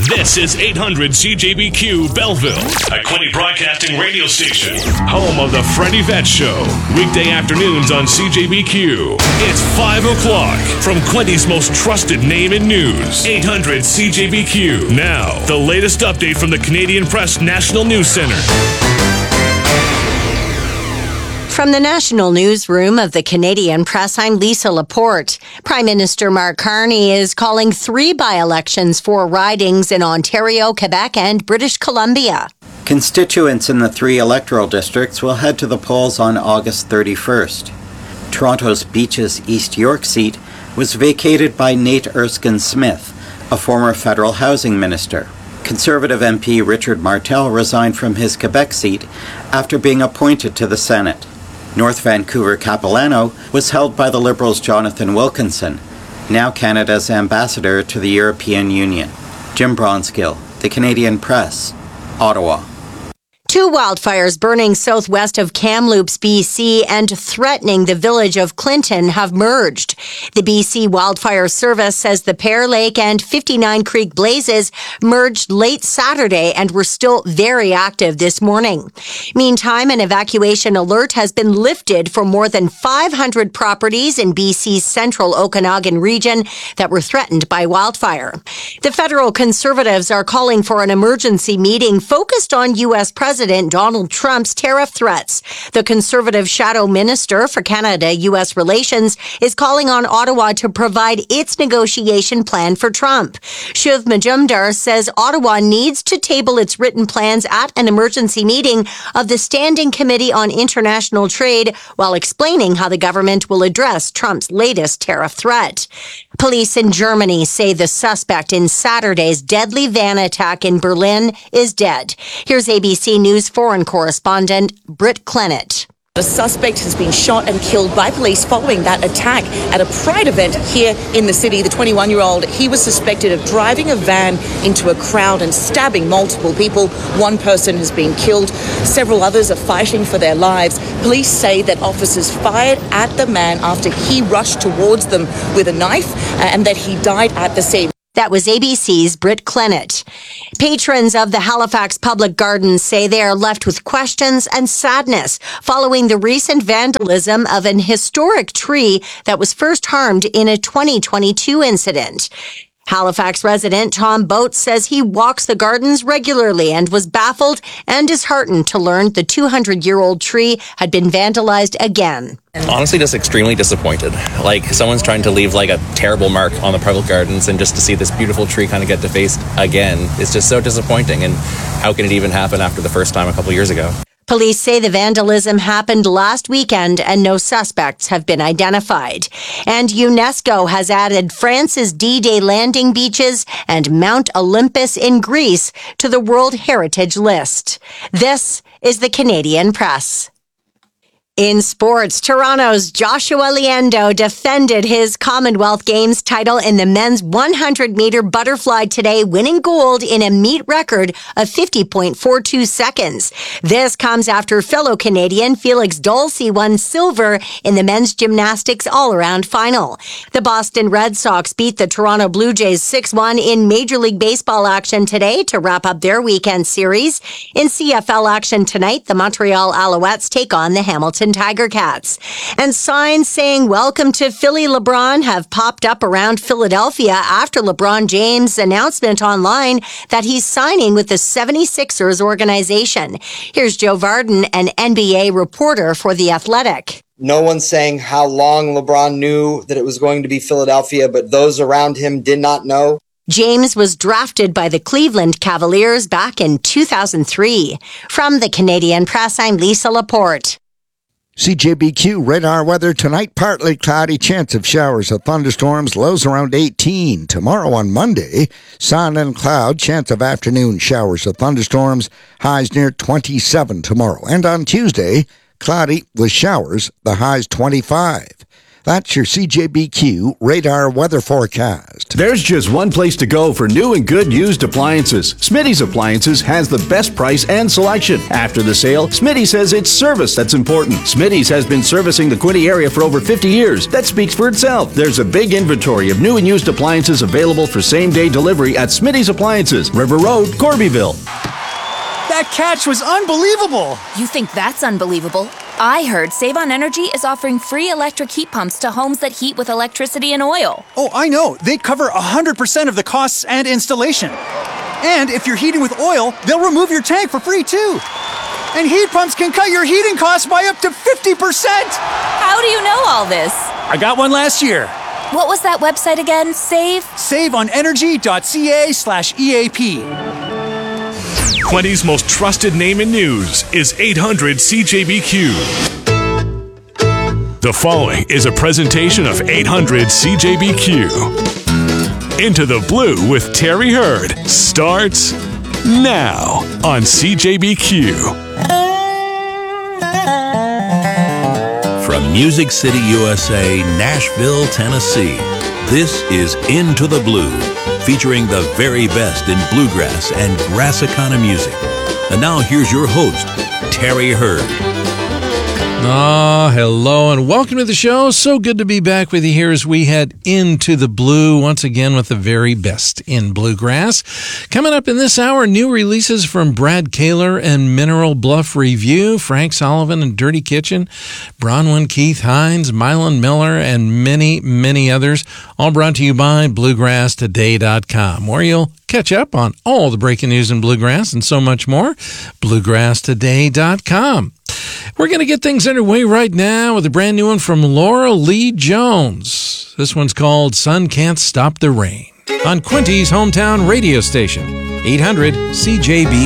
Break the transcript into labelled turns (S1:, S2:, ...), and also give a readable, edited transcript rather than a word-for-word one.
S1: This is 800 CJBQ Belleville, a Quinte Broadcasting radio station, home of the Freddie Vett Show, weekday afternoons on CJBQ. It's 5 o'clock from Quinte's most trusted name in news, 800 CJBQ. Now, the latest update from the Canadian Press National News Center.
S2: From the National Newsroom of the Canadian Press, I'm Lisa Laporte. Prime Minister Mark Carney is calling 3 by-elections for ridings in Ontario, Quebec, and British Columbia.
S3: Constituents in the 3 electoral districts will head to the polls on August 31st. Toronto's Beaches East York seat was vacated by Nate Erskine-Smith, a former federal housing minister. Conservative MP Richard Martel resigned from his Quebec seat after being appointed to the Senate. North Vancouver Capilano was held by the Liberals' Jonathan Wilkinson, now Canada's ambassador to the European Union. Jim Bronskill, The Canadian Press, Ottawa.
S2: 2 wildfires burning southwest of Kamloops, BC, and threatening the village of Clinton have merged. The BC Wildfire Service says the Pear Lake and 59 Creek blazes merged late Saturday and were still very active this morning. Meantime, an evacuation alert has been lifted for more than 500 properties in BC's central Okanagan region that were threatened by wildfire. The federal Conservatives are calling for an emergency meeting focused on U.S. President Donald Trump's tariff threats. The Conservative Shadow Minister for Canada-U.S. Relations is calling on Ottawa to provide its negotiation plan for Trump. Shiv Majumdar says Ottawa needs to table its written plans at an emergency meeting of the Standing Committee on International Trade while explaining how the government will address Trump's latest tariff threat. Police in Germany say the suspect in Saturday's deadly van attack in Berlin is dead. Here's ABC News foreign correspondent Britt Clennett.
S4: A suspect has been shot and killed by police following that attack at a Pride event here in the city. The 21-year-old, he was suspected of driving a van into a crowd and stabbing multiple people. 1 person has been killed. Several others are fighting for their lives. Police say that officers fired at the man after he rushed towards them with a knife and that he died at the scene.
S2: That was ABC's Britt Clennett. Patrons of the Halifax Public Gardens say they are left with questions and sadness following the recent vandalism of an historic tree that was first harmed in a 2022 incident. Halifax resident Tom Boats says he walks the gardens regularly and was baffled and disheartened to learn the 200-year-old tree had been vandalized again.
S5: Honestly, just extremely disappointed. Like someone's trying to leave like a terrible mark on the public gardens, and just to see this beautiful tree kind of get defaced again is just so disappointing. And how can it even happen after the first time a couple years ago?
S2: Police say the vandalism happened last weekend and no suspects have been identified. And UNESCO has added France's D-Day landing beaches and Mount Olympus in Greece to the World Heritage List. This is the Canadian Press. In sports, Toronto's Joshua Liendo defended his Commonwealth Games title in the men's 100-meter butterfly today, winning gold in a meet record of 50.42 seconds. This comes after fellow Canadian Felix Dulcie won silver in the men's gymnastics all-around final. The Boston Red Sox beat the Toronto Blue Jays 6-1 in Major League Baseball action today to wrap up their weekend series. In CFL action tonight, the Montreal Alouettes take on the Hamilton Tiger Cats. And signs saying welcome to Philly LeBron have popped up around Philadelphia after LeBron James' announcement online that he's signing with the 76ers organization. Here's Joe Varden, an NBA reporter for The Athletic.
S6: No one's saying how long LeBron knew that it was going to be Philadelphia, but those around him did not know.
S2: James was drafted by the Cleveland Cavaliers back in 2003. From the Canadian Press, I'm Lisa Laporte.
S7: CJBQ radar weather tonight, partly cloudy, chance of showers or thunderstorms, lows around 18. Tomorrow on Monday, sun and cloud, chance of afternoon showers or thunderstorms, highs near 27 tomorrow. And on Tuesday, cloudy with showers, the highs 25. That's your CJBQ Radar Weather Forecast.
S8: There's just one place to go for new and good used appliances. Smitty's Appliances has the best price and selection. After the sale, Smitty says it's service that's important. Smitty's has been servicing the Quinte area for over 50 years. That speaks for itself. There's a big inventory of new and used appliances available for same-day delivery at Smitty's Appliances, River Road, Corbyville.
S9: That catch was unbelievable!
S10: You think that's unbelievable? I heard Save on Energy is offering free electric heat pumps to homes that heat with electricity and oil.
S9: Oh, I know. They cover 100% of the costs and installation. And if you're heating with oil, they'll remove your tank for free, too. And heat pumps can cut your heating costs by up to 50%!
S10: How do you know all this?
S9: I got one last year.
S10: What was that website again?
S9: SaveOnEnergy.ca/EAP.
S1: Quinte's most trusted name in news is 800 CJBQ. The following is a presentation of 800 CJBQ. Into the Blue with Terry Hurd starts now on CJBQ.
S11: From Music City, USA, Nashville, Tennessee, this is Into the Blue, featuring the very best in bluegrass and Grassicana music. And now here's your host, Terry Hurd.
S12: Hello and welcome to the show. So good to be back with you here as we head into the blue once again with the very best in bluegrass. Coming up in this hour, new releases from Brad Kaler and Mineral Bluff Review, Frank Sullivan and Dirty Kitchen, Bronwyn Keith Hines, Mylan Miller, and many, many others, all brought to you by BluegrassToday.com, where you'll catch up on all the breaking news in bluegrass and so much more. BluegrassToday.com. We're going to get things underway right now with a brand new one from Laura Lee Jones. This one's called Sun Can't Stop the Rain on Quinte's hometown radio station, 800 CJBQ.